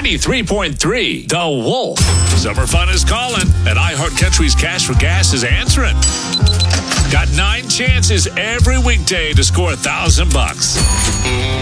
93.3 The Wolf. Summer fun is calling, and iHeart Country's Cash for Gas is answering. Got 9 chances every weekday to score $1,000.